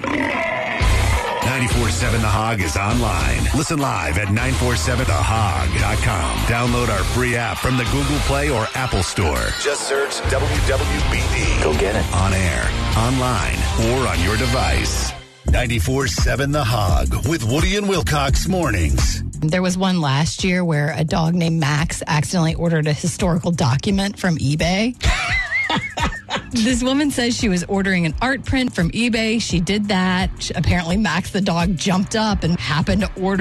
94.7 The Hog is online. Listen live at 947thehog.com. Download our free app from the Google Play or Apple Store. Just search WWBD. Go get it. On air, online, or on your device. 94.7 The Hog with Woody and Wilcox mornings. There was one last year where a dog named Max accidentally ordered a historical document from eBay. This woman says she was ordering an art print from eBay. She did that. Apparently, Max the dog jumped up and happened to order